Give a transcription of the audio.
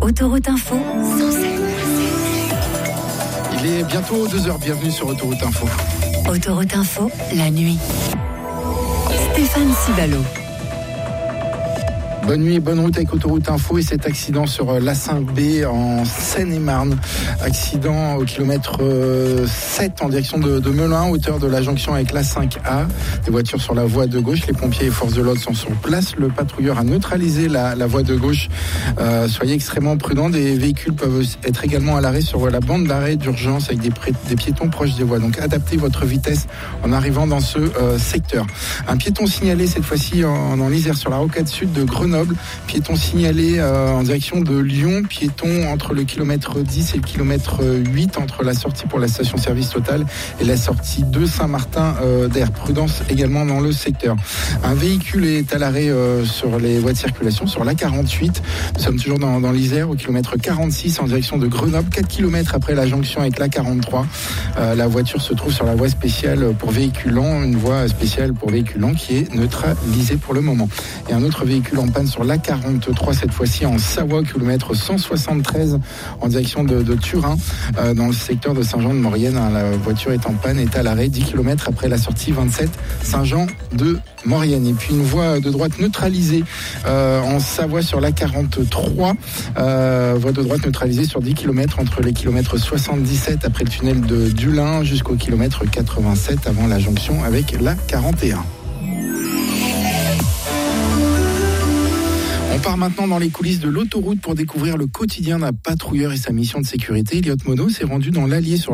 Autoroute Info, Il est bientôt 2h, bienvenue sur Autoroute Info. Autoroute Info, la nuit. Stéphane Cibalo. Bonne nuit, bonne route avec Autoroute Info et cet accident sur l'A5B en Seine-et-Marne. Accident au kilomètre 7 en direction de Melun, hauteur de la jonction avec l'A5A. Des voitures sur la voie de gauche, les pompiers et forces de l'ordre sont sur place. Le patrouilleur a neutralisé la voie de gauche. Soyez extrêmement prudents. Des véhicules peuvent être également à l'arrêt sur la bande d'arrêt d'urgence avec des piétons proches des voies. Donc adaptez votre vitesse en arrivant dans ce secteur. Un piéton signalé cette fois-ci en Isère sur la rocade sud de Grenoble. Piéton signalé en direction de Lyon, piéton entre le kilomètre 10 et le kilomètre 8 entre la sortie pour la station-service Total et la sortie de Saint-Martin d'Air. Prudence également dans le secteur. Un véhicule est à l'arrêt sur les voies de circulation, sur l'A48. Nous sommes toujours dans l'Isère, au kilomètre 46 en direction de Grenoble, 4 km après la jonction avec l'A43. La voiture se trouve sur la voie spéciale pour véhicules lents, une voie spéciale pour véhicules lents qui est neutralisée pour le moment. Et un autre véhicule en panne sur l'A43, cette fois-ci en Savoie, kilomètre 173 en direction de Turin, dans le secteur de Saint-Jean-de-Maurienne. La voiture est en panne, est à l'arrêt 10 km après la sortie 27 Saint-Jean-de-Maurienne. Et puis une voie de droite neutralisée en Savoie sur l'A43, voie de droite neutralisée sur 10 km entre les kilomètres 77 après le tunnel de Dulin jusqu'au kilomètre 87 avant la jonction avec l'A41. On part maintenant dans les coulisses de l'autoroute pour découvrir le quotidien d'un patrouilleur et sa mission de sécurité. Elliot Monod s'est rendu dans l'Allier sur